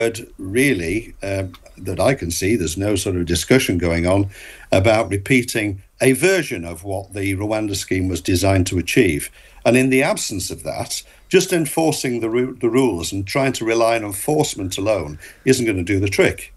really, that I can see, there's no sort of discussion going on about repeating a version of what the Rwanda scheme was designed to achieve. And in the absence of that, just enforcing the rules and trying to rely on enforcement alone isn't going to do the trick.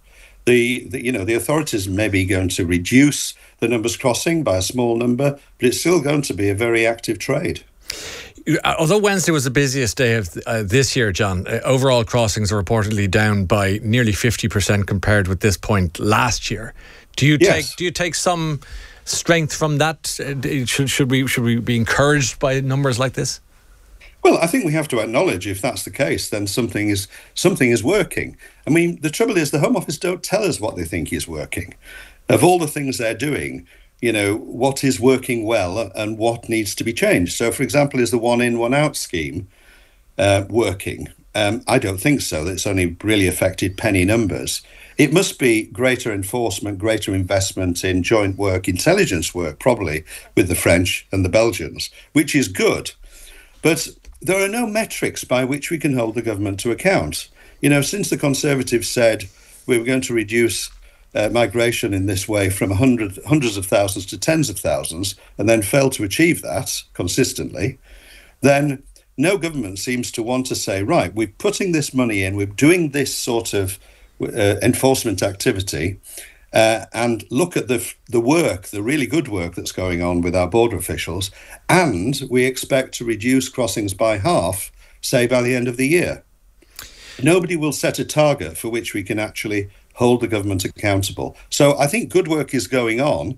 The authorities may be going to reduce the numbers crossing by a small number, but it's still going to be a very active trade. Although Wednesday was the busiest day of this year, John, overall crossings are reportedly down by nearly 50% compared with this point last year. Do you take some strength from that? Should we be encouraged by numbers like this? Well, I think we have to acknowledge if that's the case, then something is working. I mean, the trouble is the Home Office don't tell us what they think is working. Of all the things they're doing, what is working well and what needs to be changed. So, for example, is the one in, one out scheme working? I don't think so. It's only really affected penny numbers. It must be greater enforcement, greater investment in joint work, intelligence work, probably with the French and the Belgians, which is good. But there are no metrics by which we can hold the government to account. Since the Conservatives said we were going to reduce migration in this way from hundreds of thousands to tens of thousands and then failed to achieve that consistently, then no government seems to want to say, right, we're putting this money in, we're doing this sort of enforcement activity, and look at the work, the really good work that's going on with our border officials, and we expect to reduce crossings by half, say, by the end of the year. Nobody will set a target for which we can actually hold the government accountable. So I think good work is going on,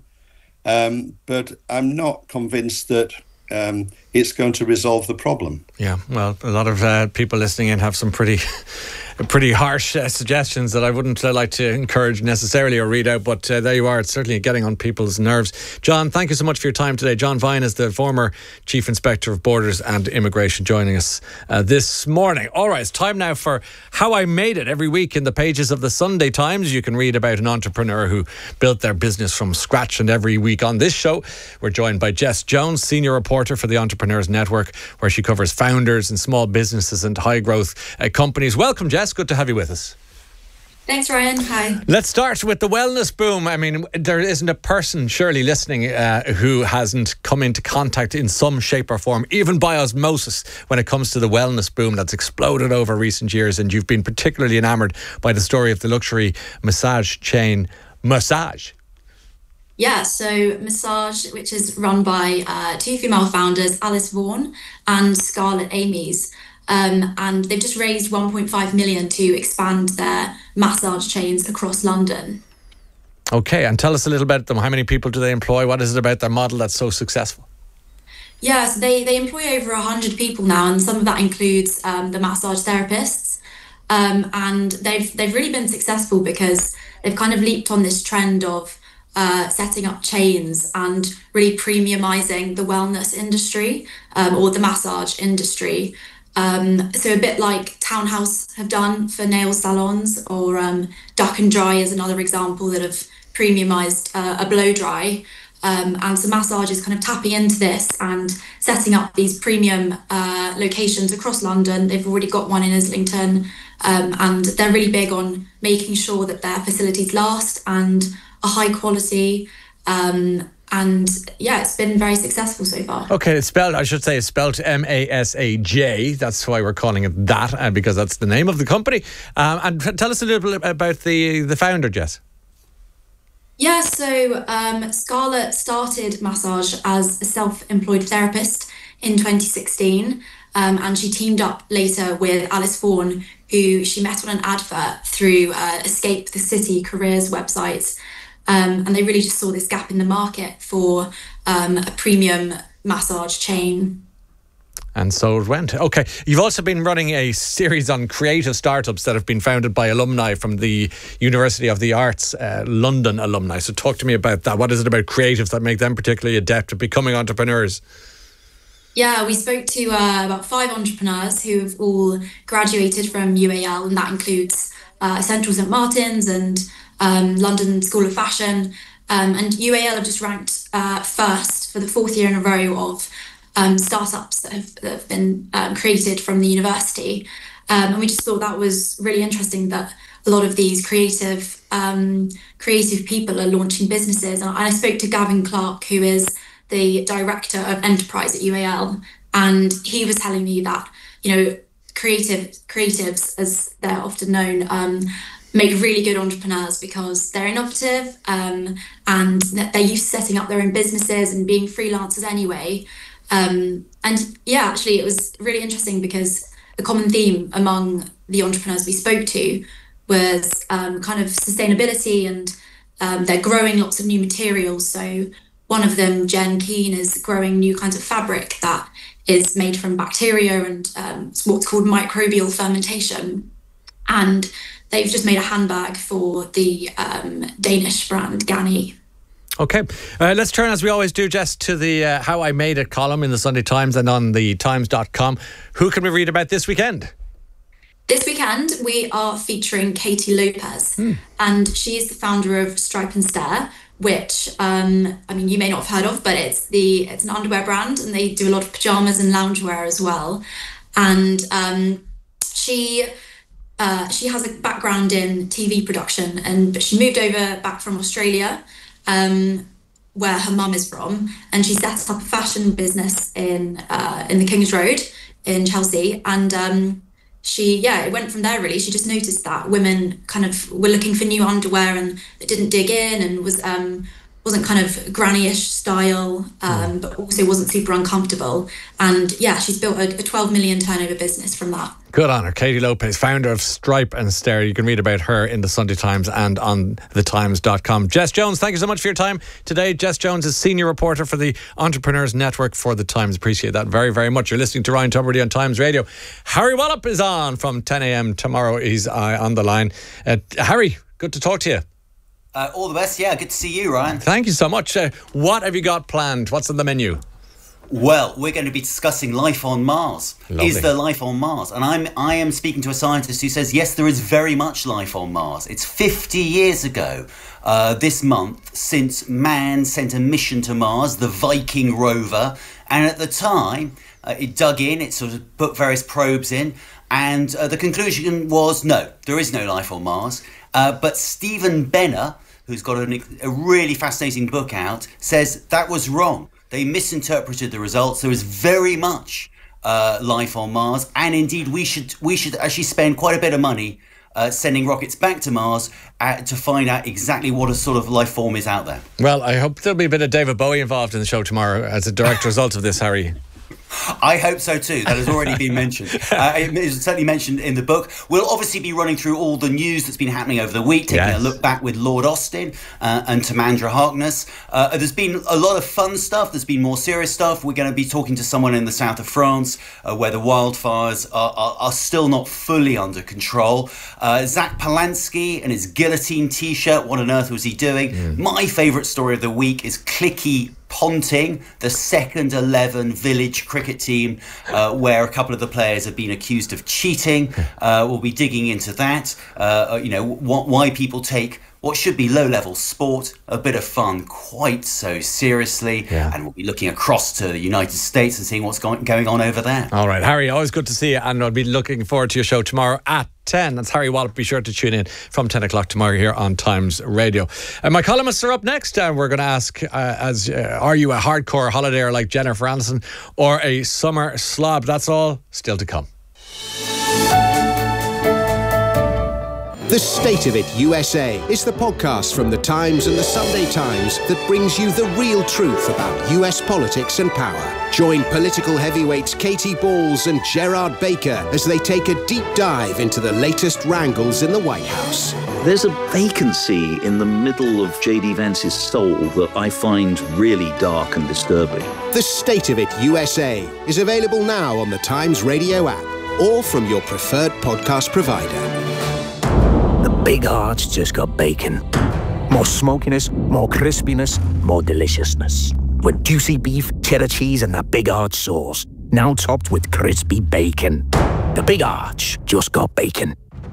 but I'm not convinced that it's going to resolve the problem. Yeah, well, a lot of people listening in have some pretty harsh suggestions that I wouldn't like to encourage necessarily or read out, but there you are. It's certainly getting on people's nerves. John, thank you so much for your time today. John Vine is the former Chief Inspector of Borders and Immigration, joining us this morning. All right, it's time now for How I Made It. Every week in the pages of the Sunday Times, you can read about an entrepreneur who built their business from scratch. And every week on this show, we're joined by Jess Jones, senior reporter for the Entrepreneurs Network, where she covers founders and small businesses and high growth companies. Welcome, Jess. Good to have you with us. Thanks, Ryan. Hi. Let's start with the wellness boom. I mean, there isn't a person surely listening who hasn't come into contact in some shape or form, even by osmosis, when it comes to the wellness boom that's exploded over recent years. And you've been particularly enamoured by the story of the luxury massage chain Massage. Yeah, so Massage, which is run by two female founders, Alice Vaughan and Scarlett Amies. And they've just raised 1.5 million to expand their massage chains across London. Okay, and tell us a little about them. How many people do they employ? What is it about their model that's so successful? Yeah, so they employ over 100 people now, and some of that includes the massage therapists. And they've really been successful because they've kind of leaped on this trend of setting up chains and really premiumizing the wellness industry or the massage industry. So a bit like Townhouse have done for nail salons, or Duck and Dry is another example that have premiumized a blow dry. And so Massage is kind of tapping into this and setting up these premium locations across London. They've already got one in Islington, and they're really big on making sure that their facilities last and are high quality. And yeah, it's been very successful so far. Okay, it's spelled M-A-S-A-J. That's why we're calling it that, because that's the name of the company. And tell us a little bit about the founder, Jess. Yeah, so Scarlett started Massage as a self-employed therapist in 2016. And she teamed up later with Alice Vaughan, who she met on an advert through Escape the City careers website. And they really just saw this gap in the market for a premium massage chain. And so it went. Okay. You've also been running a series on creative startups that have been founded by alumni from the University of the Arts, London alumni. So talk to me about that. What is it about creatives that make them particularly adept at becoming entrepreneurs? Yeah, we spoke to about 5 entrepreneurs who have all graduated from UAL, and that includes Central St Martin's and London School of Fashion, and UAL have just ranked first for the 4th year in a row of startups that have been created from the university. And we just thought that was really interesting that a lot of these creative people are launching businesses. And I spoke to Gavin Clark, who is the director of enterprise at UAL, and he was telling me that, creatives, as they're often known, make really good entrepreneurs because they're innovative, and they're used to setting up their own businesses and being freelancers anyway. Actually, it was really interesting because the common theme among the entrepreneurs we spoke to was kind of sustainability, and they're growing lots of new materials. So one of them, Jen Keane, is growing new kinds of fabric that is made from bacteria and what's called microbial fermentation. And they've just made a handbag for the Danish brand Ganni. Okay, let's turn, as we always do, Jess, to the How I Made It column in the Sunday Times and on the Times.com. Who can we read about this weekend? This weekend, we are featuring Katie Lopez, and she is the founder of Stripe and Stare, which, you may not have heard of, but it's an underwear brand, and they do a lot of pajamas and loungewear as well. And she has a background in TV production, but she moved over back from Australia, where her mum is from, and she set up a fashion business in the King's Road in Chelsea, and it went from there really. She just noticed that women kind of were looking for new underwear and it didn't dig in and wasn't kind of granny-ish style, but also wasn't super uncomfortable. And she's built a 12 million turnover business from that. Good on her. Katie Lopez, founder of Stripe and Stare. You can read about her in the Sunday Times and on thetimes.com. Jess Jones, thank you so much for your time today. Jess Jones is senior reporter for the Entrepreneurs Network for the Times. Appreciate that very, very much. You're listening to Ryan Tubridy on Times Radio. Harry Wallop is on from 10 a.m. tomorrow. He's on the line. Harry, good to talk to you. All the best. Yeah, good to see you, Ryan. Thank you so much. What have you got planned? What's on the menu? Well, we're going to be discussing life on Mars. Lovely. Is there life on Mars? And I am speaking to a scientist who says, yes, there is very much life on Mars. It's 50 years ago this month since man sent a mission to Mars, the Viking rover. And at the time, it dug in, it sort of put various probes in. And the conclusion was, no, there is no life on Mars. But Stephen Benner, who's got a really fascinating book out, says that was wrong. They misinterpreted the results. There is very much life on Mars, and indeed we should actually spend quite a bit of money sending rockets back to Mars to find out exactly what a sort of life form is out there. Well, I hope there'll be a bit of David Bowie involved in the show tomorrow as a direct result of this, Harry. I hope so too. That has already been mentioned. It is certainly mentioned in the book. We'll obviously be running through all the news that's been happening over the week, taking a look back with Lord Austin and Tamandra Harkness. There's been a lot of fun stuff. There's been more serious stuff. We're going to be talking to someone in the south of France where the wildfires are still not fully under control. Zach Polanski and his guillotine T-shirt. What on earth was he doing? My favourite story of the week is Clicky Ponting, the second 11 village cricket team, where a couple of the players have been accused of cheating. We'll be digging into that. Why people take what should be low-level sport, a bit of fun, quite so seriously. And we'll be looking across to the United States and seeing what's going on over there. All right, Harry, always good to see you, and I'll be looking forward to your show tomorrow at 10. That's Harry Wallop. Be sure to tune in from 10 o'clock tomorrow here on Times Radio. My columnists are up next, and we're going to ask, are you a hardcore holidayer like Jennifer Aniston or a summer slob? That's all still to come. The State of It USA is the podcast from The Times and The Sunday Times that brings you the real truth about US politics and power. Join political heavyweights Katie Balls and Gerard Baker as they take a deep dive into the latest wrangles in the White House. There's a vacancy in the middle of J.D. Vance's soul that I find really dark and disturbing. The State of It USA is available now on the Times Radio app or from your preferred podcast provider. The Big Arch just got bacon. More smokiness, more crispiness, more deliciousness. With juicy beef, cheddar cheese, and that Big Arch sauce. Now topped with crispy bacon. The Big Arch just got bacon.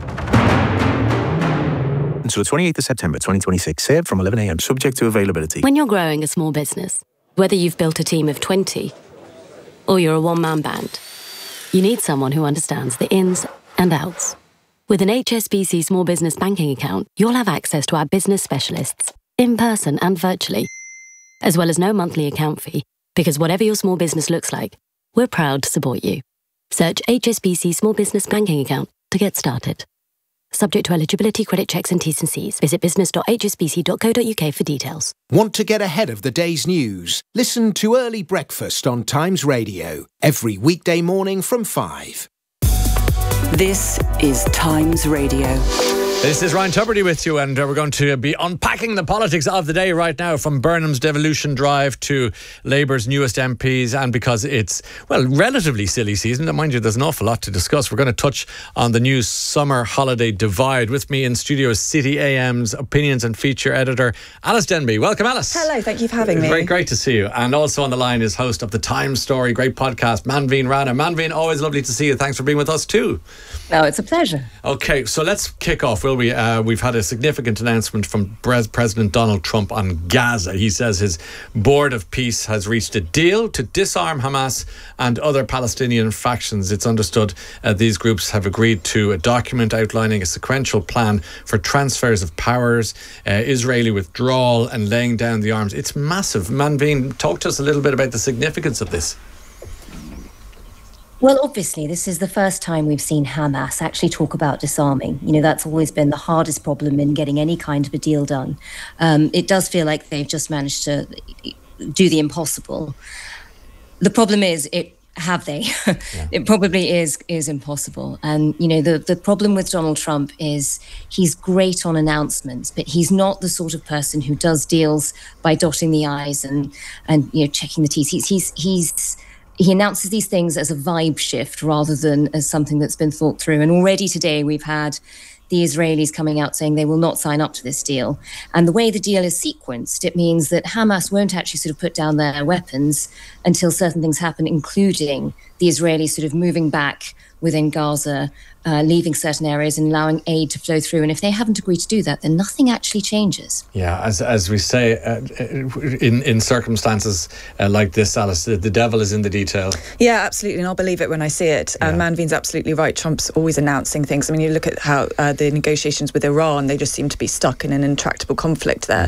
Until the 28th of September 2026, served from 11 a.m, subject to availability. When you're growing a small business, whether you've built a team of 20 or you're a one-man band, you need someone who understands the ins and outs. With an HSBC Small Business Banking account, you'll have access to our business specialists, in person and virtually, as well as no monthly account fee, because whatever your small business looks like, we're proud to support you. Search HSBC Small Business Banking Account to get started. Subject to eligibility, credit checks and T's and C's. Visit business.hsbc.co.uk for details. Want to get ahead of the day's news? Listen to Early Breakfast on Times Radio, every weekday morning from 5. This is Times Radio. This is Ryan Tubridy with you, and we're going to be unpacking the politics of the day right now, from Burnham's devolution drive to Labour's newest MPs, and because it's, well, relatively silly season, and mind you, there's an awful lot to discuss. We're going to touch on the new summer holiday divide. With me in studio is City AM's opinions and feature editor, Alice Denby. Welcome, Alice. Hello, thank you for having me. Very great to see you. And also on the line is host of the Times Story, great podcast, Manveen Rana. Manveen, always lovely to see you. Thanks for being with us too. No, it's a pleasure. Okay, so let's kick off, will we? We've had a significant announcement from President Donald Trump on Gaza. He says his board of peace has reached a deal to disarm Hamas and other Palestinian factions. It's understood these groups have agreed to a document outlining a sequential plan for transfers of powers, Israeli withdrawal and laying down the arms. It's massive. Manveen, talk to us a little bit about the significance of this. Well, obviously, this is the first time we've seen Hamas actually talk about disarming. You know, that's always been the hardest problem in getting any kind of a deal done. It does feel like they've just managed to do the impossible. The problem is, have they? Yeah. It probably is impossible. And, you know, the problem with Donald Trump is he's great on announcements, but he's not the sort of person who does deals by dotting the I's and you know, checking the T's. He announces these things as a vibe shift rather than as something that's been thought through. And already today we've had the Israelis coming out saying they will not sign up to this deal. And the way the deal is sequenced, it means that Hamas won't actually sort of put down their weapons until certain things happen, including the Israelis sort of moving back within Gaza, leaving certain areas and allowing aid to flow through. And if they haven't agreed to do that, then nothing actually changes. Yeah, as we say, in circumstances like this, Alice, the devil is in the detail. Yeah, absolutely, and I'll believe it when I see it. Yeah. Manveen's absolutely right. Trump's always announcing things. I mean, you look at how the negotiations with Iran, they just seem to be stuck in an intractable conflict there.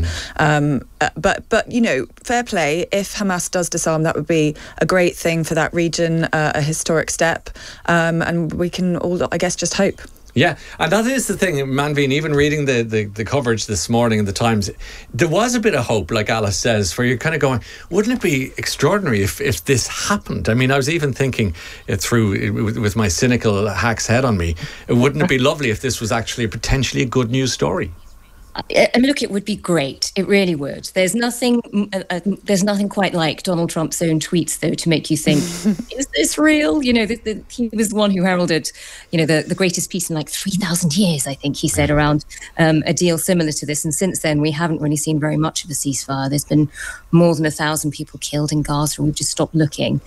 But you know, fair play. If Hamas does disarm, that would be a great thing for that region, a historic step, and we can all, I guess, just hope. Yeah, and that is the thing, Manveen, even reading the coverage this morning in the Times, there was a bit of hope, like Alice says, where you're kind of going, wouldn't it be extraordinary if this happened? I mean, I was even thinking it through with my cynical hack's head on me, wouldn't it be lovely if this was actually potentially a good news story? I mean, look, it would be great. It really would. There's nothing quite like Donald Trump's own tweets, though, to make you think, is this real? You know, he was the one who heralded, you know, the greatest peace in like 3,000 years, I think he said, around a deal similar to this. And since then, we haven't really seen very much of a ceasefire. There's been more than 1,000 people killed in Gaza, and we've just stopped looking.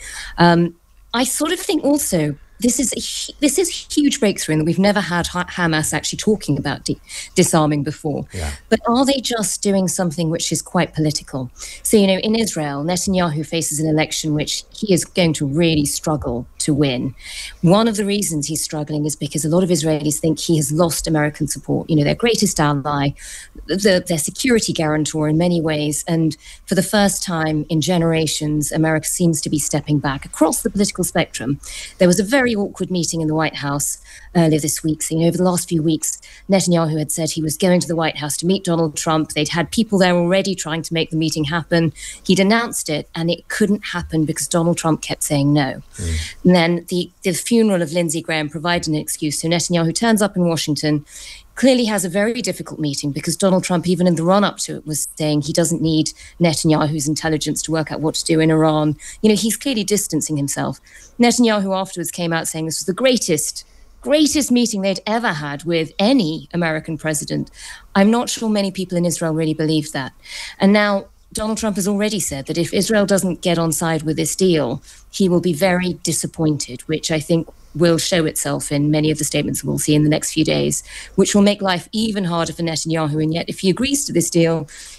I sort of think also, this is a huge breakthrough in that we've never had Hamas actually talking about disarming before. Yeah. But are they just doing something which is quite political? So, you know, in Israel, Netanyahu faces an election which he is going to really struggle to win. One of the reasons he's struggling is because a lot of Israelis think he has lost American support, you know, their greatest ally, their security guarantor in many ways. And for the first time in generations, America seems to be stepping back across the political spectrum. There was a very awkward meeting in the White House earlier this week. So, you know, over the last few weeks, Netanyahu had said he was going to the White House to meet Donald Trump. They'd had people there already trying to make the meeting happen. He'd announced it, and it couldn't happen because Donald Trump kept saying no. And then the funeral of Lindsey Graham provided an excuse. So Netanyahu turns up in Washington, clearly has a very difficult meeting because Donald Trump, even in the run-up to it, was saying he doesn't need Netanyahu's intelligence to work out what to do in Iran. You know, he's clearly distancing himself. Netanyahu afterwards came out saying this was the greatest meeting they'd ever had with any American president. I'm not sure many people in Israel really believed that. And now Donald Trump has already said that if Israel doesn't get on side with this deal, he will be very disappointed, which I think will show itself in many of the statements we'll see in the next few days, which will make life even harder for Netanyahu. And yet, if he agrees to this deal,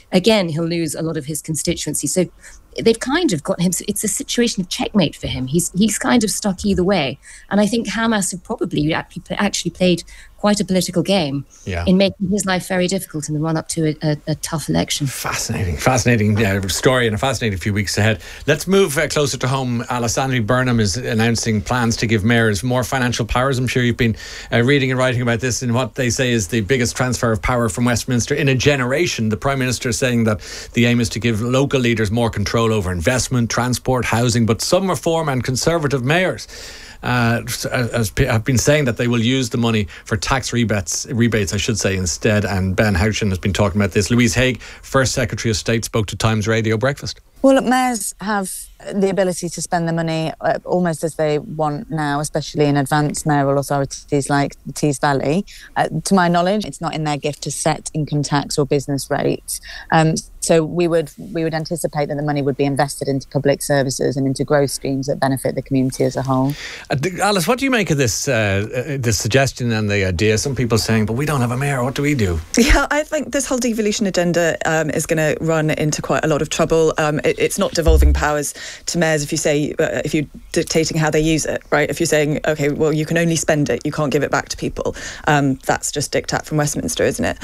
again, he'll lose a lot of his constituency. So they've kind of got him. It's a situation of checkmate for him. He's kind of stuck either way. And I think Hamas have probably actually played quite a political game in making his life very difficult in the run-up to a tough election. Fascinating story and a fascinating few weeks ahead. Let's move closer to home. Alice, Andy Burnham is announcing plans to give mayors more financial powers. I'm sure you've been reading and writing about this in what they say is the biggest transfer of power from Westminster in a generation. The Prime Minister is saying that the aim is to give local leaders more control over investment, transport, housing, but some Reform and Conservative mayors have been saying that they will use the money for tax rebates, I should say, instead. And Ben Houchen has been talking about this. Louise Haigh, First Secretary of State, spoke to Times Radio Breakfast. Well, look, mayors have the ability to spend the money almost as they want now, especially in advanced mayoral authorities like the Tees Valley. To my knowledge, it's not in their gift to set income tax or business rates. So we would anticipate that the money would be invested into public services and into growth streams that benefit the community as a whole. Alice, what do you make of this suggestion and the idea? Some people saying, but we don't have a mayor, what do we do? Yeah, I think this whole devolution agenda is going to run into quite a lot of trouble. It's not devolving powers to mayors if you're dictating how they use it, right? If you're saying, okay, well, you can only spend it, you can't give it back to people. That's just diktat from Westminster, isn't it?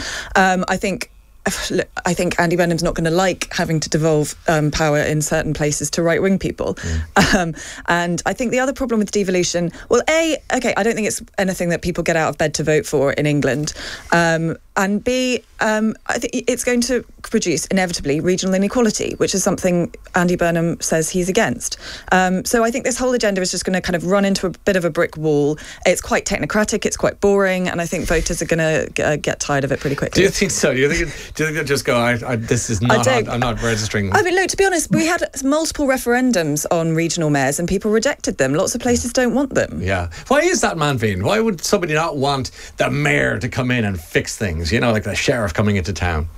I think Andy Burnham's not going to like having to devolve power in certain places to right-wing people. And I think the other problem with devolution, I don't think it's anything that people get out of bed to vote for in England. And B, I think it's going to produce, inevitably, regional inequality, which is something Andy Burnham says he's against. So I think this whole agenda is just going to kind of run into a bit of a brick wall. It's quite technocratic, it's quite boring, and I think voters are going to get tired of it pretty quickly. Do you think so? Do you think they'll just go, this is not, I'm not registering? I mean, look, to be honest, we had multiple referendums on regional mayors and people rejected them. Lots of places don't want them. Yeah. Why is that, Manveen? Why would somebody not want the mayor to come in and fix things? You know, like the sheriff coming into town.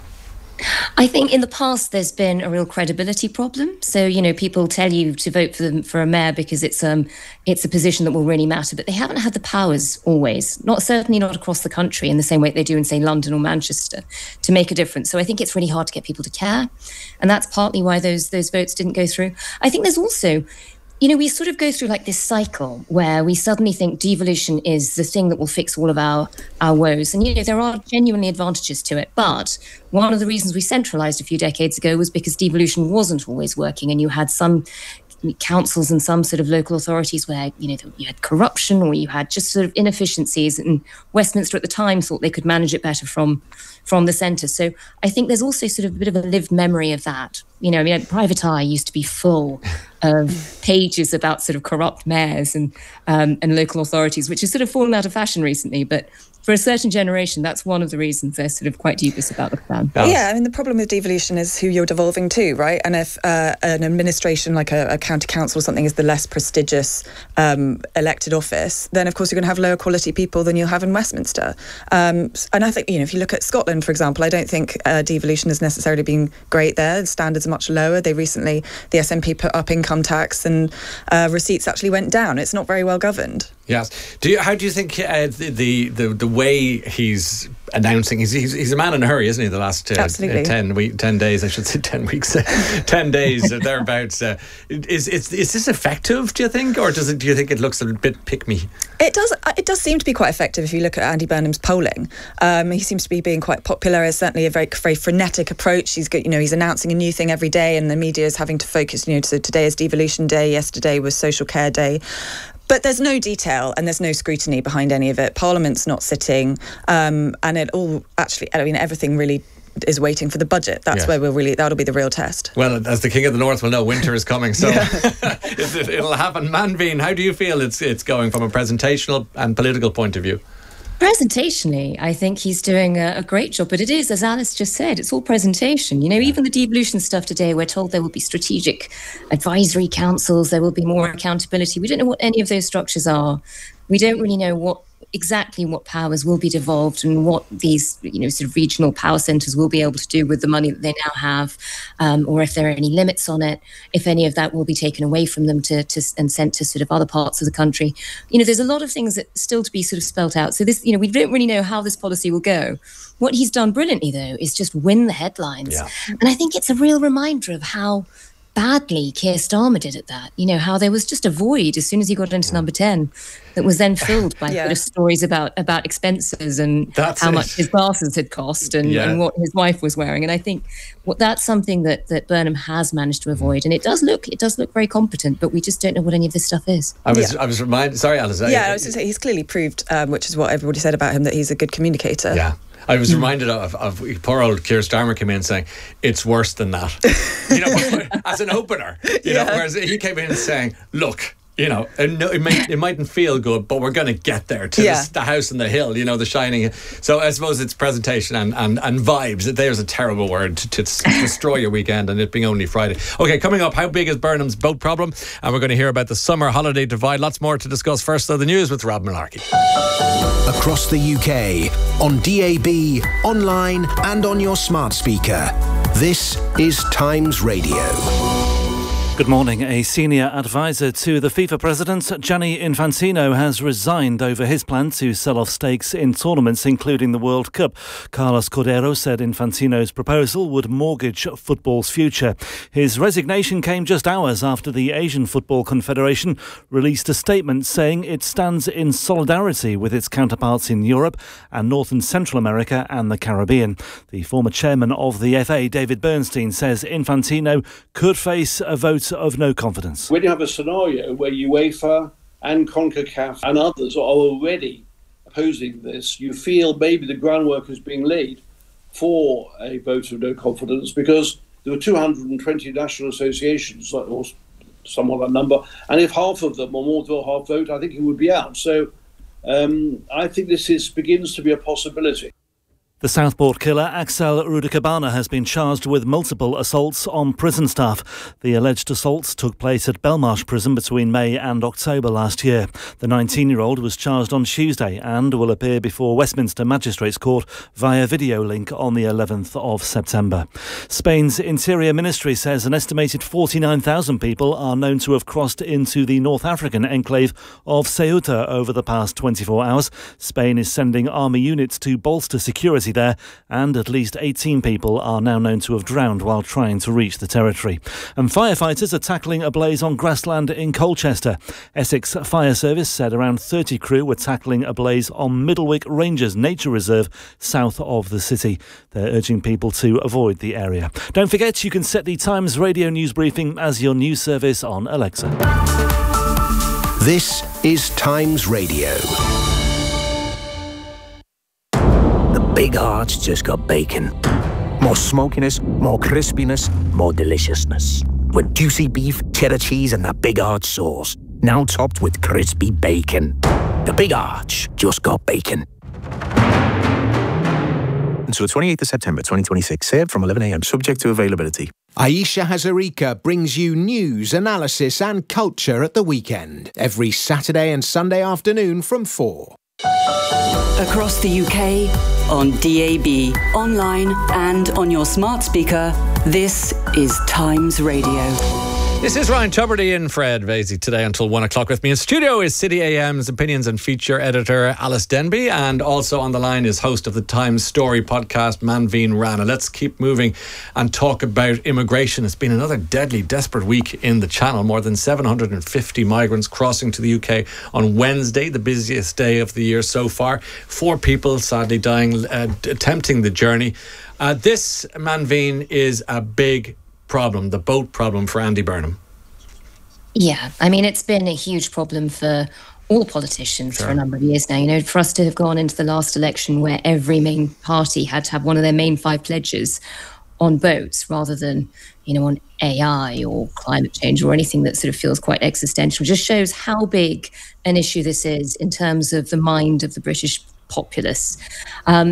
I think in the past there's been a real credibility problem. So, you know, people tell you to vote for a mayor because it's a position that will really matter, but they haven't had the powers always, certainly not across the country in the same way they do in, say, London or Manchester, to make a difference. So I think it's really hard to get people to care, and that's partly why those votes didn't go through. I think there's also, you know, we sort of go through like this cycle where we suddenly think devolution is the thing that will fix all of our woes. And, you know, there are genuinely advantages to it. But one of the reasons we centralised a few decades ago was because devolution wasn't always working, and you had some councils and some sort of local authorities where, you know, you had corruption or you had just sort of inefficiencies, and Westminster at the time thought they could manage it better from the centre. So I think there's also sort of a bit of a lived memory of that. You know, I mean, Private Eye used to be full of pages about sort of corrupt mayors and local authorities, which has sort of fallen out of fashion recently. But for a certain generation, that's one of the reasons they're sort of quite dubious about the plan. Yeah, I mean, the problem with devolution is who you're devolving to, right? And if an administration like a county council or something is the less prestigious elected office, then of course you're going to have lower quality people than you'll have in Westminster. And I think, you know, if you look at Scotland, for example, I don't think devolution has necessarily been great there. The standards are much lower. The SNP put up income tax, and receipts actually went down. It's not very well governed. Yes. How do you think the way he's announcing, he's a man in a hurry, isn't he? The last 10 days, I should say 10 weeks, 10 days or thereabouts. Is this effective, do you think, or do you think it looks a bit pick-me? It does seem to be quite effective if you look at Andy Burnham's polling. He seems to be being quite popular. It's certainly a very, very frenetic approach. He's announcing a new thing every day, and the media is having to focus. You know, so today is devolution day, yesterday was social care day. But there's no detail and there's no scrutiny behind any of it. Parliament's not sitting, and it all actually, I mean, everything really is waiting for the budget. That's where that'll be the real test. Well, as the King of the North will know, winter is coming, so it'll happen. Manveen, how do you feel it's going from a presentational and political point of view? Presentationally, I think he's doing a great job, but it is, as Alice just said, it's all presentation. You know, even the devolution stuff today, we're told there will be strategic advisory councils, there will be more accountability. We don't know what any of those structures are. We don't really know exactly what powers will be devolved and what these, sort of regional power centres will be able to do with the money that they now have, or if there are any limits on it, if any of that will be taken away from them and sent to sort of other parts of the country. There's a lot of things that still to be sort of spelt out. So this, we don't really know how this policy will go. What he's done brilliantly, though, is just win the headlines. Yeah. And I think it's a real reminder of how badly Keir Starmer did at that. How there was just a void as soon as he got into number 10 that was then filled by sort of stories about expenses and how much his glasses had cost and what his wife was wearing. And I think that's something that Burnham has managed to avoid. And it does look very competent, but we just don't know what any of this stuff is. I was reminded, sorry, Alice. I was going to say, he's clearly proved, which is what everybody said about him, that he's a good communicator. Yeah. I was reminded of poor old Keir Starmer came in saying, it's worse than that, as an opener, whereas he came in saying, look, it mightn't feel good, but we're going to get there to the house on the hill, the shining. So I suppose it's presentation and vibes. There's a terrible word to destroy your weekend, and it being only Friday. Okay, coming up, how big is Burnham's boat problem? And we're going to hear about the summer holiday divide. Lots more to discuss. First, though, the news with Rob Malarkey. Across the UK, on DAB, online and on your smart speaker. This is Times Radio. Good morning. A senior advisor to the FIFA president, Gianni Infantino, has resigned over his plan to sell off stakes in tournaments, including the World Cup. Carlos Cordero said Infantino's proposal would mortgage football's future. His resignation came just hours after the Asian Football Confederation released a statement saying it stands in solidarity with its counterparts in Europe and North and Central America and the Caribbean. The former chairman of the FA, David Bernstein, says Infantino could face a vote of no confidence. When you have a scenario where UEFA and CONCACAF and others are already opposing this, you feel maybe the groundwork is being laid for a vote of no confidence, because there were 220 national associations, or somewhat that number, and if half of them or more than half vote, I think he would be out. So I think this begins to be a possibility. The Southport killer, Axel Rudakabana, has been charged with multiple assaults on prison staff. The alleged assaults took place at Belmarsh Prison between May and October last year. The 19-year-old was charged on Tuesday and will appear before Westminster Magistrates Court via video link on the 11th of September. Spain's Interior Ministry says an estimated 49,000 people are known to have crossed into the North African enclave of Ceuta over the past 24 hours. Spain is sending army units to bolster security there, and at least 18 people are now known to have drowned while trying to reach the territory. And firefighters are tackling a blaze on grassland in Colchester. Essex Fire Service said around 30 crew were tackling a blaze on Middlewick Rangers Nature Reserve south of the city. They're urging people to avoid the area. Don't forget, you can set the Times Radio News Briefing as your news service on Alexa. This is Times Radio. Big Hearts just got bacon. More smokiness, more crispiness, more deliciousness. With juicy beef, cheddar cheese and that Big Arch sauce. Now topped with crispy bacon. The Big Arch just got bacon. Until the 28th of September 2026. Served from 11 a.m. subject to availability. Aisha Hazarika brings you news, analysis and culture at the weekend. Every Saturday and Sunday afternoon from 4. Across the UK, on DAB, online and on your smart speaker, this is Times Radio. This is Ryan Tuberty and Fred Vasey today until 1 o'clock. With me in studio is City AM's opinions and feature editor Alice Denby, and also on the line is host of the Times Story podcast, Manveen Rana. Let's keep moving and talk about immigration. It's been another deadly, desperate week in the Channel. More than 750 migrants crossing to the UK on Wednesday, the busiest day of the year so far. 4 people sadly dying attempting the journey. This, Manveen, is a big problem, the boat problem for Andy Burnham. Yeah, I mean, it's been a huge problem for all politicians for a number of years now. You know, for us to have gone into the last election where every main party had to have one of their main 5 pledges on boats rather than, you know, on AI or climate change or anything that sort of feels quite existential, just shows how big an issue this is in terms of the mind of the British populace.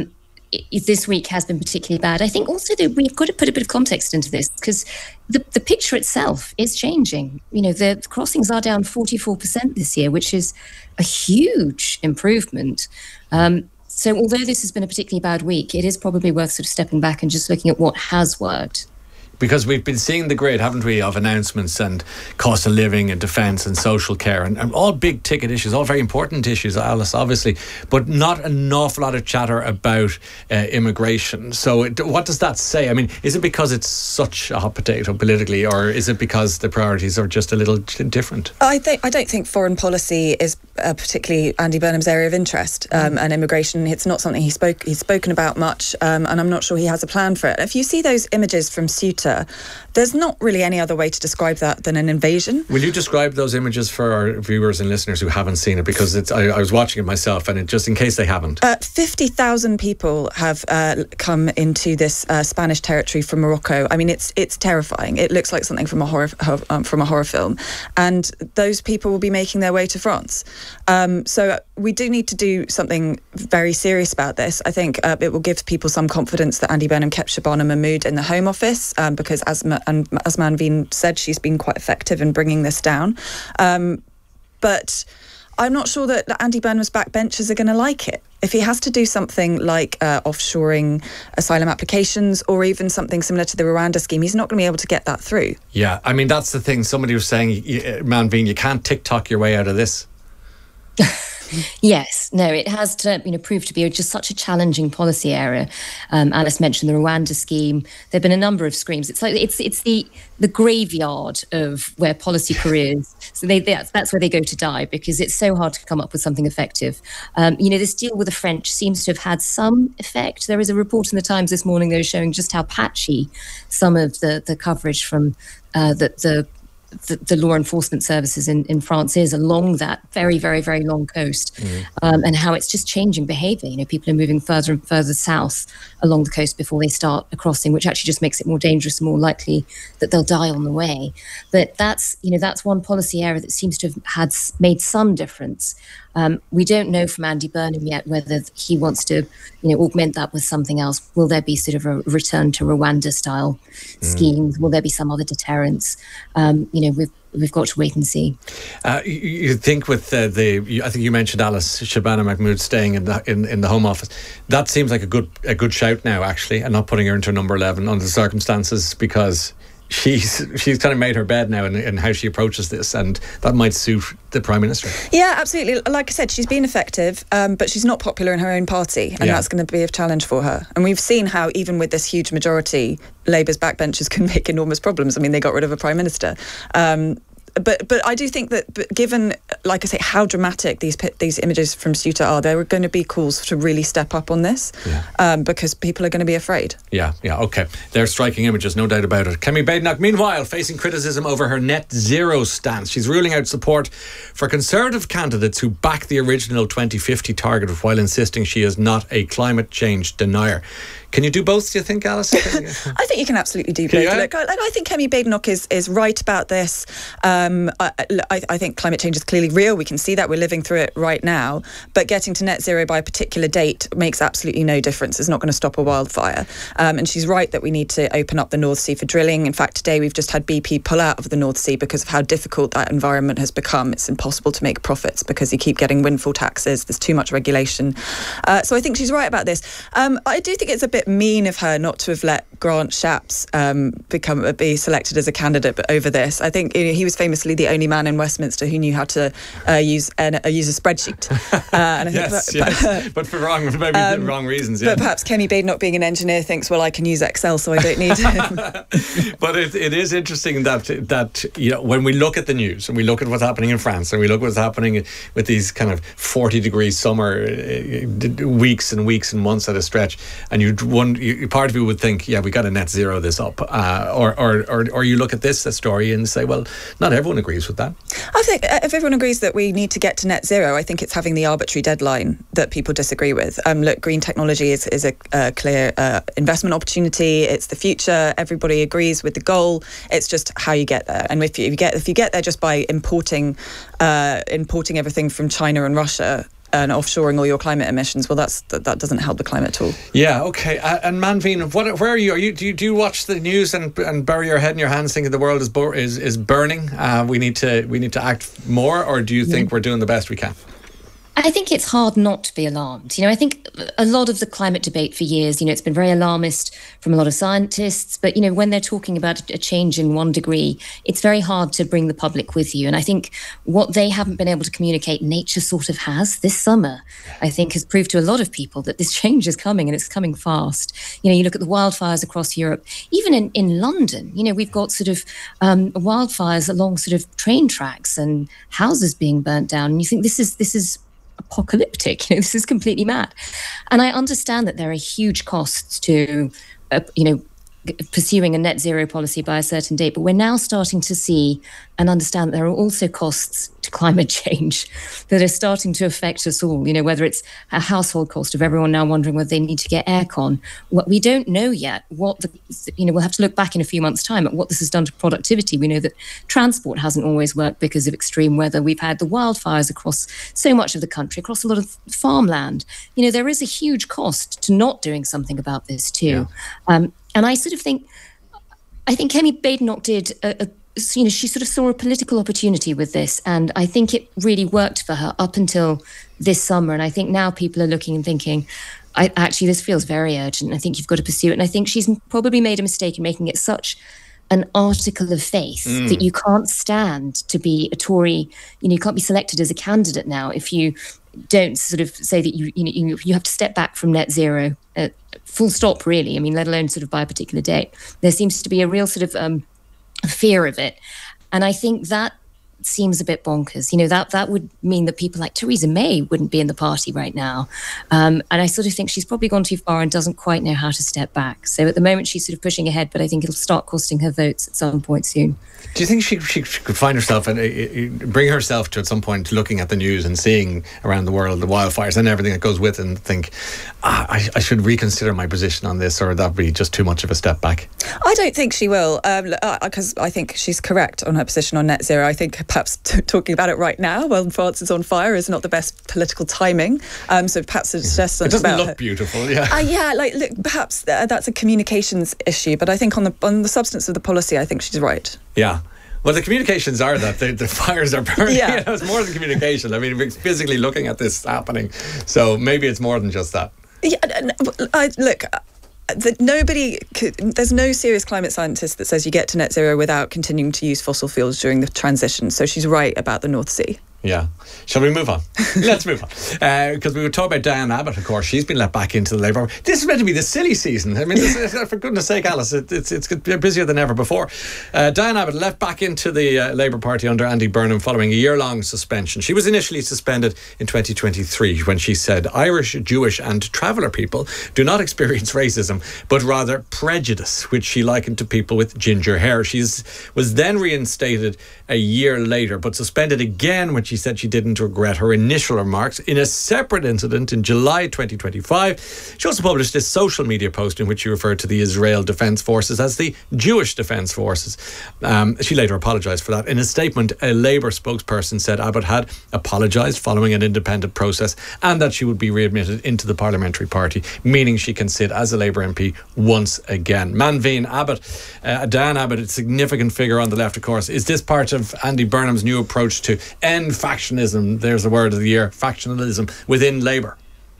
this week has been particularly bad. I think also that we've got to put a bit of context into this, because the picture itself is changing. The crossings are down 44% this year, which is a huge improvement. So although this has been a particularly bad week, it is probably worth sort of stepping back and just looking at what has worked. Because we've been seeing the grid, haven't we, of announcements and cost of living and defence and social care and all big ticket issues, all very important issues, Alice, obviously, but not an awful lot of chatter about immigration. So what does that say? I mean, is it because it's such a hot potato politically, or is it because the priorities are just a little different? I don't think foreign policy is particularly Andy Burnham's area of interest, and immigration. It's not something he's spoken about much, and I'm not sure he has a plan for it. If you see those images from Ceuta, there's not really any other way to describe that than an invasion. Will you describe those images for our viewers and listeners who haven't seen it? Because I was watching it myself, and just in case they haven't. 50,000 people have come into this Spanish territory from Morocco. I mean, it's terrifying. It looks like something from a horror film, and those people will be making their way to France. So we do need to do something very serious about this. I think it will give people some confidence that Andy Burnham kept Shabana Mahmood in the Home Office, because as Manveen said, she's been quite effective in bringing this down. But I'm not sure that Andy Burnham's backbenchers are going to like it. If he has to do something like offshoring asylum applications, or even something similar to the Rwanda scheme, he's not going to be able to get that through. Yeah, I mean, that's the thing. Somebody was saying, Manveen, you can't TikTok your way out of this. Yes, no, it has proved to be just such a challenging policy area. Alice mentioned the Rwanda scheme. There have been a number of schemes. It's like it's the graveyard of where policy careers. So that's where they go to die, because it's so hard to come up with something effective. This deal with the French seems to have had some effect. There is a report in the Times this morning though showing just how patchy some of the coverage from the law enforcement services in France is along that very, very, very long coast, and how it's just changing behaviour. People are moving further and further south along the coast before they start a crossing, which actually just makes it more dangerous and more likely that they'll die on the way. But that's one policy area that seems to have made some difference. We don't know from Andy Burnham yet whether he wants to, augment that with something else. Will there be sort of a return to Rwanda-style schemes? Will there be some other deterrence? We've got to wait and see. You think with I think you mentioned Alice Shabana Mahmood staying in the Home Office. That seems like a good shout now, actually, and not putting her into number 11 under the circumstances, because she's kind of made her bed now in how she approaches this, and that might suit the Prime Minister. Yeah, absolutely. Like I said, she's been effective, but she's not popular in her own party, and that's going to be a challenge for her. And we've seen how even with this huge majority, Labour's backbenchers can make enormous problems. I mean, they got rid of a Prime Minister. But I do think that, given, like I say, how dramatic these images from Ceuta are, there are going to be calls to really step up on this, because people are going to be afraid. Yeah, okay. They're striking images, no doubt about it. Kemi Badenoch, meanwhile, facing criticism over her net zero stance. She's ruling out support for Conservative candidates who back the original 2050 target, while insisting she is not a climate change denier. Can you do both, do you think, Alice? I think you can absolutely do both. Look, I think Kemi Badenoch is right about this. I think climate change is clearly real. We can see that. We're living through it right now. But getting to net zero by a particular date makes absolutely no difference. It's not going to stop a wildfire. And she's right that we need to open up the North Sea for drilling. In fact, today we've just had BP pull out of the North Sea because of how difficult that environment has become. It's impossible to make profits because you keep getting windfall taxes. There's too much regulation. So I think she's right about this. I do think it's a bit mean of her not to have let Grant Shapps be selected as a candidate over this. I think he was famously the only man in Westminster who knew how to use a spreadsheet. And I think, but for wrong reasons. Yeah. But perhaps Kemi Badenoch, being an engineer, thinks, well, I can use Excel, so I don't need him. But it is interesting that when we look at the news and we look at what's happening in France and we look at what's happening with these kind of 40-degree summer weeks and weeks and months at a stretch, and part of you would think, we got to net zero this up, or you look at this story and say, well, not everyone agrees with that. I think if everyone agrees that we need to get to net zero, I think it's having the arbitrary deadline that people disagree with. Look, green technology is a clear investment opportunity. It's the future. Everybody agrees with the goal. It's just how you get there. And if you get there just by importing everything from China and Russia, and offshoring all your climate emissions, well, that doesn't help the climate at all. Yeah, okay. And Manveen, where are you? Do you watch the news and bury your head in your hands thinking the world is burning? We need to act more, or do you think we're doing the best we can? I think it's hard not to be alarmed. I think a lot of the climate debate for years, it's been very alarmist from a lot of scientists. But, when they're talking about a change in 1 degree, it's very hard to bring the public with you. And I think what they haven't been able to communicate, nature sort of has this summer, I think has proved to a lot of people that this change is coming, and it's coming fast. You look at the wildfires across Europe, even in London, we've got sort of wildfires along sort of train tracks and houses being burnt down. And you think this is apocalyptic. This is completely mad. And I understand that there are huge costs to, pursuing a net zero policy by a certain date, but we're now starting to see and understand that there are also costs to climate change that are starting to affect us all, whether it's a household cost of everyone now wondering whether they need to get aircon. What we don't know yet, we'll have to look back in a few months' time at what this has done to productivity. We know that transport hasn't always worked because of extreme weather. We've had the wildfires across so much of the country, across a lot of farmland. There is a huge cost to not doing something about this too. Yeah. And I sort of think Kemi Badenoch did she sort of saw a political opportunity with this, and I think it really worked for her up until this summer. And I think now people are looking and thinking, actually, this feels very urgent. I think you've got to pursue it. And I think she's probably made a mistake in making it such an article of faith that you can't stand to be a Tory. You can't be selected as a candidate now if you don't sort of say that you have to step back from net zero. Full stop, really. Let alone sort of by a particular date. There seems to be a real sort of fear of it. And I think that seems a bit bonkers. That would mean that people like Theresa May wouldn't be in the party right now. And I sort of think she's probably gone too far and doesn't quite know how to step back. So at the moment, she's sort of pushing ahead, but I think it'll start costing her votes at some point soon. Do you think she could find herself and bring herself to at some point looking at the news and seeing around the world the wildfires and everything that goes with it and think, I should reconsider my position on this, or that would be just too much of a step back? I don't think she will, because I think she's correct on her position on net zero. I think perhaps talking about it right now while France is on fire is not the best political timing. So perhaps a suggestion. It doesn't look beautiful, yeah. Look, perhaps that's a communications issue, but I think on the substance of the policy, I think she's right. Yeah. Well, the communications are that the fires are burning. Yeah. It's more than communication. We're physically looking at this happening. So maybe it's more than just that. Yeah, there's no serious climate scientist that says you get to net zero without continuing to use fossil fuels during the transition. So she's right about the North Sea. Yeah. Shall we move on? Let's move on. Because we were talking about Diane Abbott, of course. She's been let back into the Labour. This is meant to be the silly season. For goodness sake, Alice, it's busier than ever before. Diane Abbott left back into the Labour Party under Andy Burnham following a year-long suspension. She was initially suspended in 2023 when she said Irish, Jewish and traveller people do not experience racism, but rather prejudice, which she likened to people with ginger hair. She was then reinstated a year later, but suspended again when she said she didn't regret her initial remarks in a separate incident in July 2025. She also published a social media post in which she referred to the Israel Defence Forces as the Jewish Defence Forces. She later apologised for that. In a statement, a Labour spokesperson said Abbott had apologised following an independent process and that she would be readmitted into the parliamentary party, meaning she can sit as a Labour MP once again. Manveen Abbott, Diane Abbott, a significant figure on the left, of course. Is this part of Andy Burnham's new approach to end factionism? There's the word of the year, factionalism within Labour.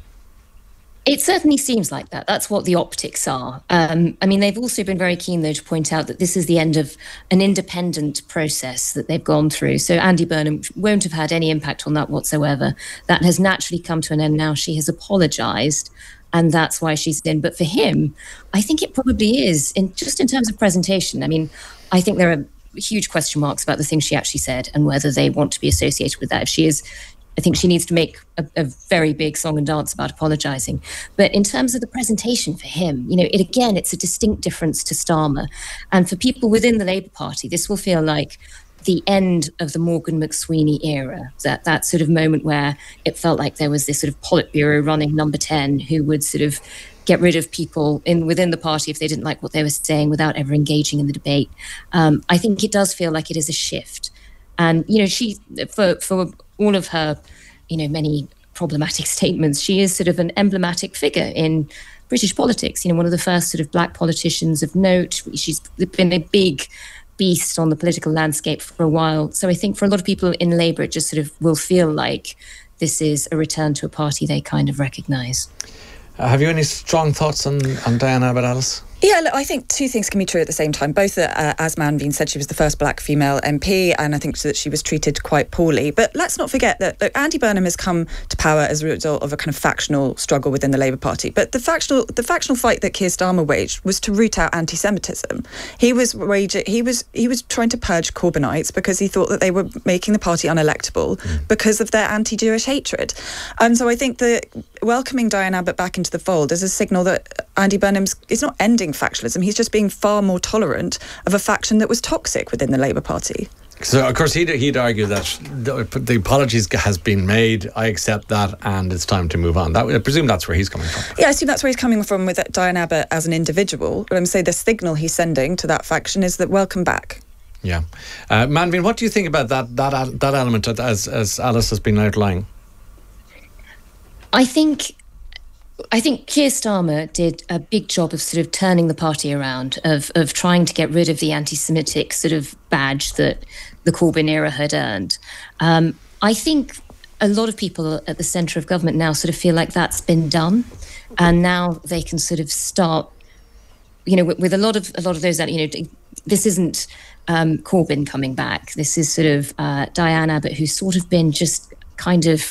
It certainly seems like that. That's what the optics are. They've also been very keen, though, to point out that this is the end of an independent process that they've gone through. So Andy Burnham won't have had any impact on that whatsoever. That has naturally come to an end now. She has apologised, and that's why she's in. But for him, I think it probably is, in terms of presentation. I think there are huge question marks about the things she actually said and whether they want to be associated with that. If she is, I think she needs to make a very big song and dance about apologising. But in terms of the presentation for him, it's a distinct difference to Starmer. And for people within the Labour Party, this will feel like the end of the Morgan McSweeney era, that sort of moment where it felt like there was this sort of Politburo running number 10 who would sort of get rid of people within the party if they didn't like what they were saying without ever engaging in the debate. I think it does feel like it is a shift. And, she, for all of her, many problematic statements. She is sort of an emblematic figure in British politics, one of the first sort of black politicians of note. She's been a big beast on the political landscape for a while. So I think for a lot of people in Labour, it just sort of will feel like this is a return to a party they kind of recognise. Have you any strong thoughts on Diana Abbott, Alice? Yeah, look, I think two things can be true at the same time. Both that, as Manveen said, she was the first black female MP, and I think that she was treated quite poorly. But let's not forget that Andy Burnham has come to power as a result of a kind of factional struggle within the Labour Party. But the factional fight that Keir Starmer waged was to root out anti-Semitism. He was trying to purge Corbynites because he thought that they were making the party unelectable because of their anti-Jewish hatred. And so I think that welcoming Diana Abbott back into the fold is a signal that Andy Burnham is not ending factionalism. He's just being far more tolerant of a faction that was toxic within the Labour Party. So, of course, he'd argue that the apologies has been made. I accept that, and it's time to move on. I presume that's where he's coming from. Yeah, I assume that's where he's coming from with Diana Abbott as an individual. But I'm saying the signal he's sending to that faction is that welcome back. Yeah, Manveen, what do you think about that element as Alice has been outlining? I think Keir Starmer did a big job of sort of turning the party around, of trying to get rid of the anti-Semitic sort of badge that the Corbyn era had earned. I think a lot of people at the centre of government now sort of feel like that's been done, and now they can sort of start, with a lot of those that, this isn't Corbyn coming back. This is sort of Diana Abbott, who's sort of been just kind of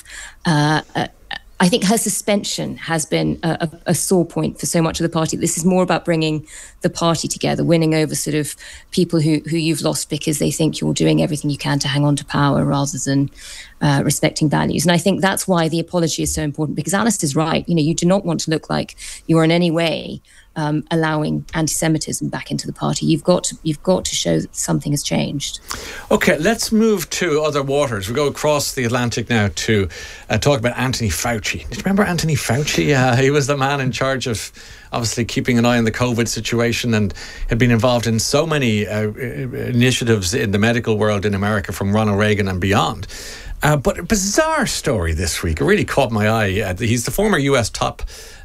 I think her suspension has been a sore point for so much of the party. This is more about bringing the party together, winning over sort of people who you've lost because they think you're doing everything you can to hang on to power rather than respecting values. And I think that's why the apology is so important, because Alice is right. You do not want to look like you are in any way allowing anti-Semitism back into the party. You've got to show that something has changed. Okay, let's move to other waters. We go across the Atlantic now to talk about Anthony Fauci. Do you remember Anthony Fauci? He was the man in charge of obviously keeping an eye on the COVID situation and had been involved in so many initiatives in the medical world in America, from Ronald Reagan and beyond. But a bizarre story this week. It really caught my eye. He's the former US top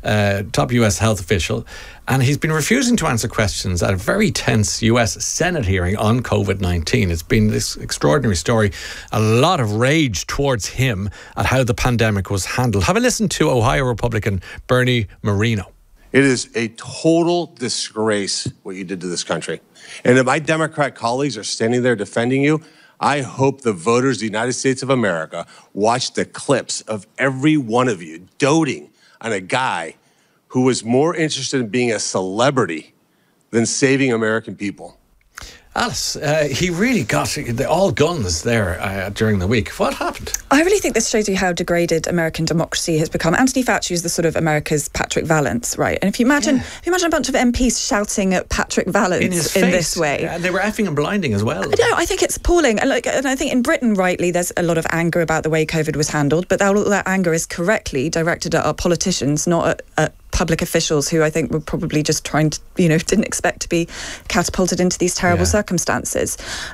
US health official, and he's been refusing to answer questions at a very tense US Senate hearing on COVID-19. It's been this extraordinary story. A lot of rage towards him at how the pandemic was handled. Have a listen to Ohio Republican Bernie Moreno. It is a total disgrace what you did to this country. And if my Democrat colleagues are standing there defending you, I hope the voters of the United States of America watch the clips of every one of you doting on a guy who was more interested in being a celebrity than saving American people. Alice, he really got all guns there during the week. What happened? I really think this shows you how degraded American democracy has become. Anthony Fauci is the sort of America's Patrick Vallance, right? And if you imagine a bunch of MPs shouting at Patrick Vallance in this way. And they were effing and blinding as well. No, I think it's appalling. And I think in Britain, rightly, there's a lot of anger about the way COVID was handled, but all that anger is correctly directed at our politicians, not at public officials who I think were probably just trying to, didn't expect to be catapulted into these terrible circumstances.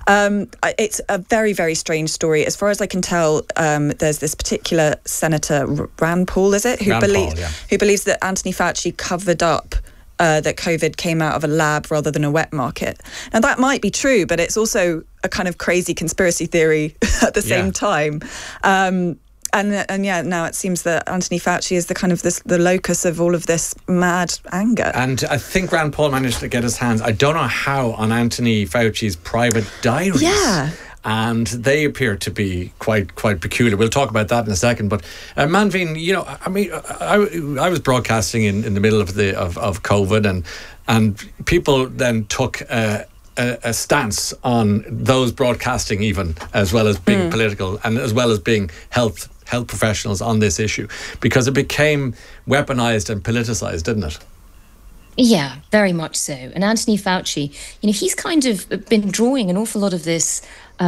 It's a very, very strange story. As far as I can tell, there's this particular Senator, Rand Paul, is it? Who believes that Anthony Fauci covered up that COVID came out of a lab rather than a wet market. Now, that might be true, but it's also a kind of crazy conspiracy theory at the same time. And now it seems that Anthony Fauci is the kind of the locus of all of this mad anger. And I think Rand Paul managed to get his hands, I don't know how, on Anthony Fauci's private diaries. Yeah. And they appear to be quite peculiar. We'll talk about that in a second. But Manveen, I was broadcasting in the middle of COVID, and people then took a stance on those broadcasting, even as well as being political and as well as being health professionals on this issue, because it became weaponized and politicized, didn't it? Yeah, very much so. And Anthony Fauci, he's kind of been drawing an awful lot of this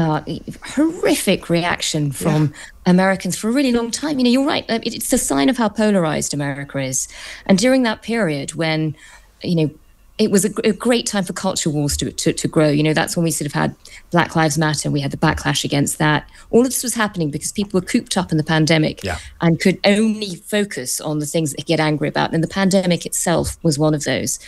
horrific reaction from Americans for a really long time. You're right. It's a sign of how polarized America is. And during that period when, it was a great time for culture wars to grow. You know, that's when we sort of had Black Lives Matter, and we had the backlash against that. All of this was happening because people were cooped up in the pandemic and could only focus on the things that they get angry about. And the pandemic itself was one of those.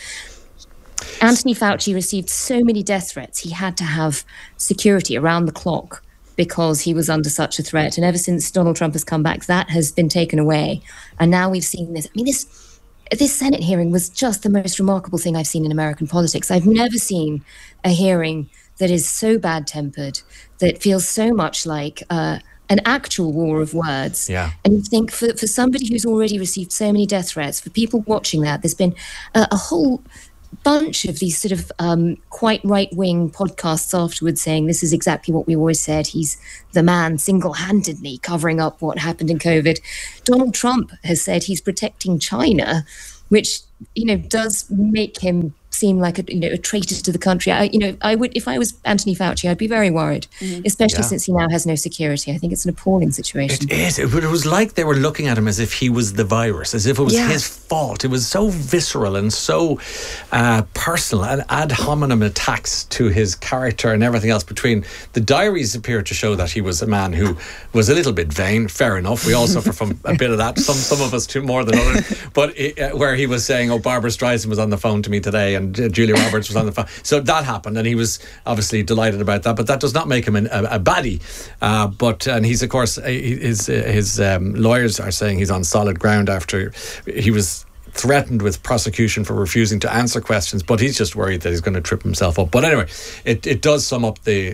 Anthony Fauci received so many death threats. He had to have security around the clock because he was under such a threat. And ever since Donald Trump has come back, that has been taken away. And now we've seen this. I mean, this Senate hearing was just the most remarkable thing I've seen in American politics. I've never seen a hearing that is so bad-tempered, that feels so much like an actual war of words. Yeah. And you think for somebody who's already received so many death threats, for people watching that, there's been a whole bunch of these sort of quite right-wing podcasts afterwards saying this is exactly what we always said. He's the man single-handedly covering up what happened in COVID. Donald Trump has said he's protecting China, which, you know, does make him seem like a traitor to the country. I would, if I was Anthony Fauci, I'd be very worried, especially since he now has no security. I think it's an appalling situation. It is. It was like they were looking at him as if he was the virus, as if it was his fault. It was so visceral and so personal, and ad hominem attacks to his character and everything else. Between the diaries appear to show that he was a man who was a little bit vain. Fair enough. We all suffer from a bit of that. Some of us too more than others. But where he was saying, "Oh, Barbara Streisand was on the phone to me today," and Julia Roberts was on the phone. So that happened, and he was obviously delighted about that. But that does not make him a baddie. And he's, of course, his lawyers are saying he's on solid ground after he was threatened with prosecution for refusing to answer questions, but he's just worried that he's going to trip himself up. But anyway, it does sum up the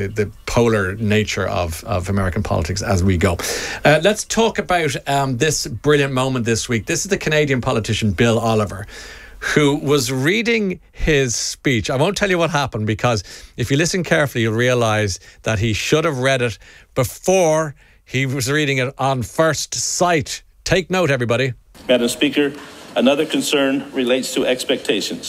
polar nature of American politics as we go. Let's talk about this brilliant moment this week. This is the Canadian politician Bill Oliver, who was reading his speech. I won't tell you what happened, because if you listen carefully, you'll realise that he should have read it before he was reading it on first sight. Take note, everybody. Madam Speaker, another concern relates to expectations.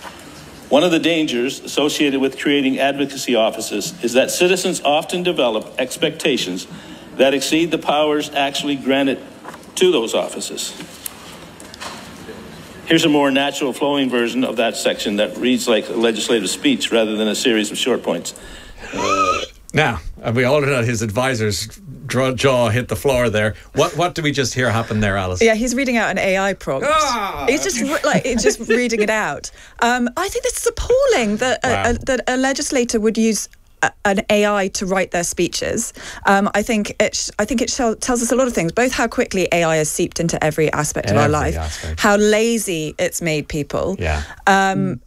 One of the dangers associated with creating advocacy offices is that citizens often develop expectations that exceed the powers actually granted to those offices. Here's a more natural flowing version of that section that reads like a legislative speech rather than a series of short points. Now, we all know his advisor's jaw hit the floor there. What do we just hear happen there, Alice? Yeah, he's reading out an AI prompt. He's just reading it out. I think this is appalling that that a legislator would use an AI to write their speeches. I think it tells us a lot of things, both how quickly AI has seeped into every aspect of our life, how lazy it's made people, and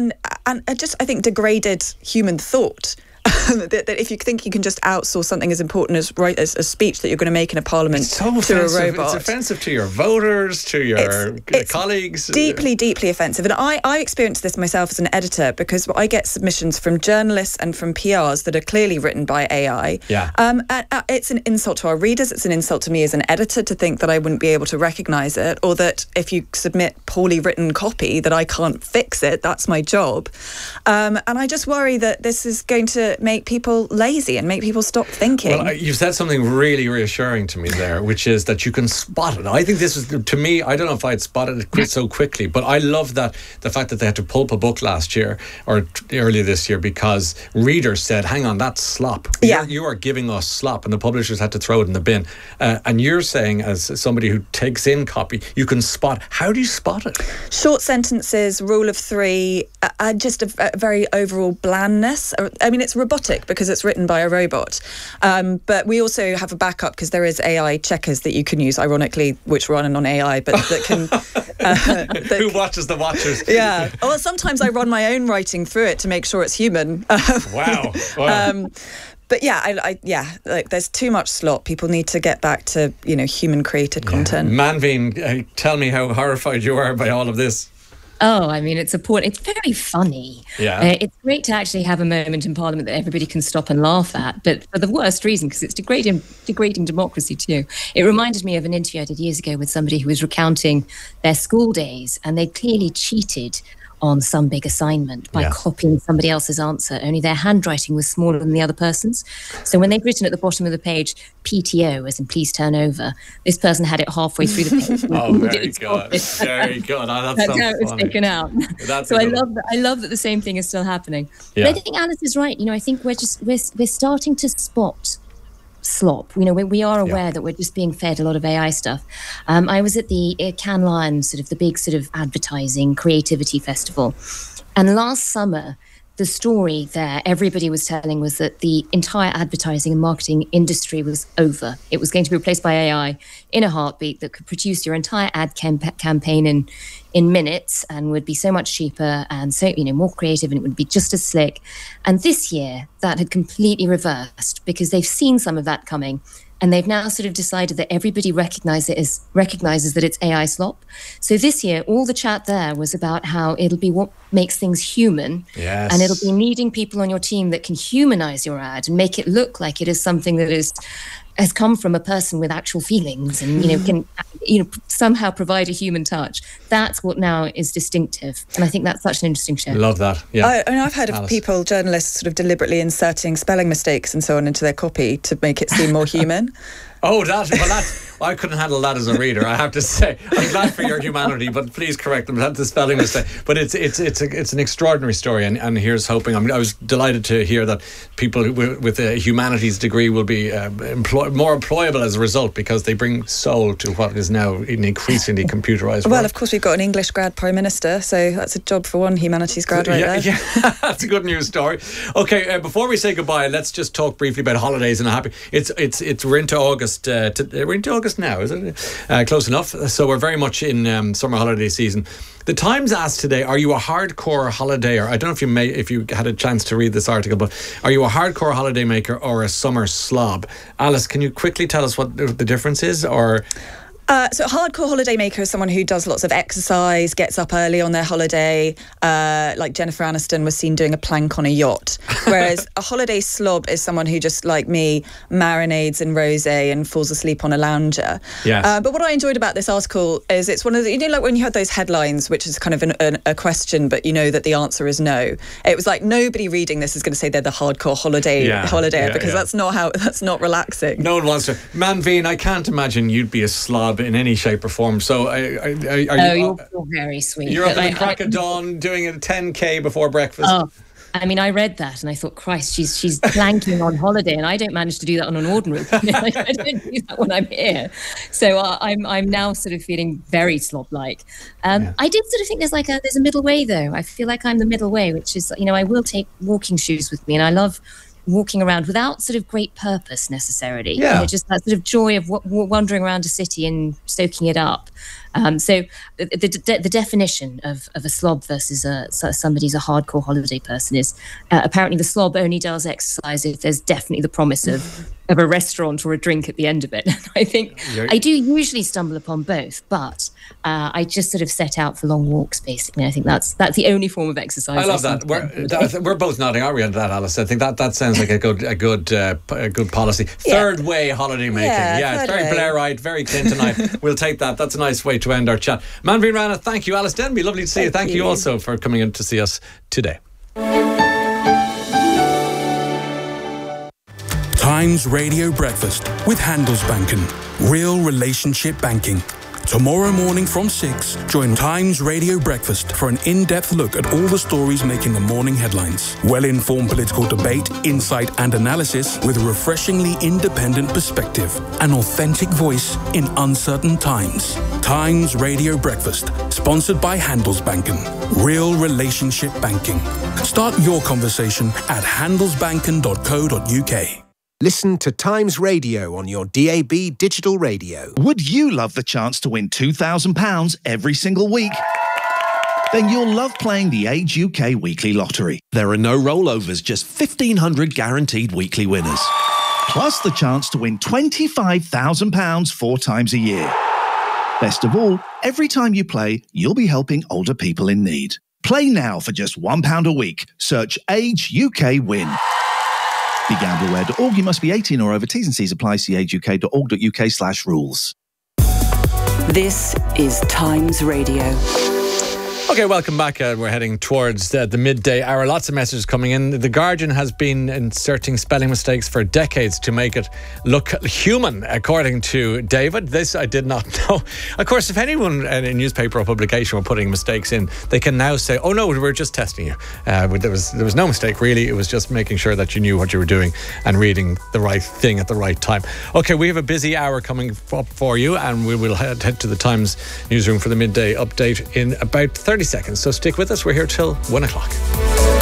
just, I think, degraded human thought. That if you think you can just outsource something as important as write a speech that you're going to make in a parliament to a robot. It's offensive to your voters, to your colleagues. Deeply, deeply offensive. And I experienced this myself as an editor, because I get submissions from journalists and from PRs that are clearly written by AI. Yeah. It's an insult to our readers. It's an insult to me as an editor to think that I wouldn't be able to recognise it, or that if you submit poorly written copy that I can't fix it. That's my job. And I just worry that this is going to make people lazy and make people stop thinking. Well, you've said something really reassuring to me there, which is that you can spot it. I think this is, to me, I don't know if I'd spotted it so quickly, but I love that the fact that they had to pulp a book last year or earlier this year because readers said, hang on, that's slop. Yeah. You are giving us slop, and the publishers had to throw it in the bin. And you're saying, as somebody who takes in copy, you can spot. How do you spot it? Short sentences, rule of three, just a very overall blandness. I mean, it's robotic because it's written by a robot. But we also have a backup because there is AI checkers that you can use, ironically, which run on AI, but that can... Who watches the watchers? Yeah. Well, sometimes I run my own writing through it to make sure it's human. Wow. But yeah, like there's too much slop. People need to get back to, human created content. Manveen, tell me how horrified you are by all of this. Oh, I mean, it's important. It's very funny. Yeah. It's great to actually have a moment in Parliament that everybody can stop and laugh at, but for the worst reason, because it's degrading democracy too. It reminded me of an interview I did years ago with somebody who was recounting their school days, and they clearly cheated on some big assignment by copying somebody else's answer, only their handwriting was smaller than the other person's. So when they've written at the bottom of the page, PTO, as in please turn over, this person had it halfway through the page. Oh, very good. Very good. Oh, that's how it was taken out. So I love that the same thing is still happening. Yeah. But I think Alice is right. I think we're starting to spot slop. We are aware that we're just being fed a lot of AI stuff. I was at the Cannes Lions, the big advertising creativity festival, and last summer the story there everybody was telling was that the entire advertising and marketing industry was over. It was going to be replaced by AI in a heartbeat that could produce your entire ad campaign in minutes and would be so much cheaper and so more creative, and it would be just as slick. And this year that had completely reversed because they've seen some of that coming. And they've now decided that everybody recognizes that it's AI slop. So this year, all the chat there was about how it'll be what makes things human. Yes. And it'll be needing people on your team that can humanize your ad and make it look like it is something that has come from a person with actual feelings and, can somehow provide a human touch. That's what now is distinctive. And I think that's such an interesting shift. Love that. Yeah. I've heard of people, journalists, deliberately inserting spelling mistakes and so on into their copy to make it seem more human. Oh, I couldn't handle that as a reader, I have to say. I'm glad for your humanity, but please correct them. That's the spelling mistake. But it's an extraordinary story, and here's hoping. I was delighted to hear that people with a humanities degree will be more employable as a result, because they bring soul to what is now an increasingly computerised Well, world. of course, we've got an English grad Prime Minister, so that's a job for one humanities grad there. Yeah, that's a good news story. Okay, before we say goodbye, let's just talk briefly about holidays and we're into August. We're into August now, is it? Close enough. So we're very much in summer holiday season. The Times asked today, are you a hardcore holidayer? I don't know if you had a chance to read this article, but are you a hardcore holiday maker or a summer slob? Alice, can you quickly tell us what the difference is? So a hardcore holiday maker is someone who does lots of exercise, gets up early on their holiday, like Jennifer Aniston was seen doing a plank on a yacht. Whereas a holiday slob is someone who, just like me, marinades in rosé and falls asleep on a lounger. Yes. But what I enjoyed about this article is it's one of the, like when you had those headlines, which is kind of a question, but you know that the answer is no. It was like nobody reading this is going to say they're the hardcore holidayer because that's not relaxing. No one wants to. Manveen, I can't imagine you'd be a slob in any shape or form. So you're very sweet. You're up at the crack of dawn doing a 10K before breakfast. Oh, I mean, I read that and I thought, Christ, she's planking on holiday, and I don't manage to do that on an ordinary. I don't do that when I'm here. So I'm now feeling very slob-like. I did think there's a middle way though. I feel like I'm the middle way, which is I will take walking shoes with me, and I love walking around without great purpose necessarily. Yeah. Just that joy of wandering around a city and soaking it up. So the definition of a slob versus somebody's a hardcore holiday person is apparently the slob only does exercise if there's definitely the promise of a restaurant or a drink at the end of it. I think I do usually stumble upon both, but I just set out for long walks basically. I think that's the only form of exercise. I love that. We're both nodding, are we, on that, Alice? I think that sounds like a good policy. Third way holiday making. Yeah, it's very Blairite, very Clintonite. We'll take that. That's a nice way to end our chat. Manveen Rana, thank you. Alice Denby, lovely to see you. Thank you also for coming in to see us today. Times Radio Breakfast with Handelsbanken. Real relationship banking. Tomorrow morning from 6, join Times Radio Breakfast for an in-depth look at all the stories making the morning headlines. Well-informed political debate, insight and analysis with a refreshingly independent perspective. An authentic voice in uncertain times. Times Radio Breakfast, sponsored by Handelsbanken. Real relationship banking. Start your conversation at handelsbanken.co.uk. Listen to Times Radio on your DAB digital radio. Would you love the chance to win £2,000 every single week? Then you'll love playing the Age UK Weekly Lottery. There are no rollovers, just 1,500 guaranteed weekly winners. Plus the chance to win £25,000 4 times a year. Best of all, every time you play, you'll be helping older people in need. Play now for just £1 a week. Search Age UK Win. BeGambleAware.org. You must be 18 or over. T's and C's apply. See ageuk.org.uk/rules. This is Times Radio. Okay, welcome back. We're heading towards the midday hour. Lots of messages coming in. The Guardian has been inserting spelling mistakes for decades to make it look human, according to David. This I did not know. Of course, if anyone in a newspaper or publication were putting mistakes in, they can now say, oh no, we're just testing you. There was no mistake, really. It was just making sure that you knew what you were doing and reading the right thing at the right time. Okay, we have a busy hour coming up for you, and we will head to the Times newsroom for the midday update in about 30 seconds. So stick with us. We're here till 1 o'clock.